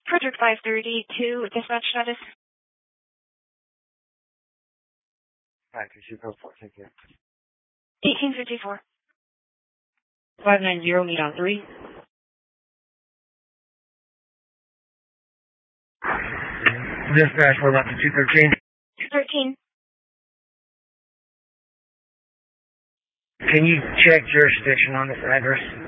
Frederick 532, dispatch status. 532, go for it, take care. 1854. 590, meet on 3. Dispatch, we're about to 213. 213. Can you check jurisdiction on this address?